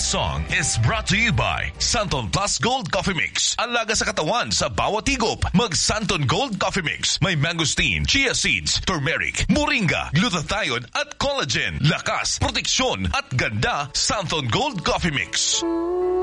song is brought to you by Santon Plus Gold Coffee Mix. Alaga sa katawan sa bawat higop. Mag Santon Gold Coffee Mix. May mangosteen, chia seeds, turmeric, moringa, glutathione at collagen. Lakas, proteksyon at ganda. Santon Gold Coffee Mix.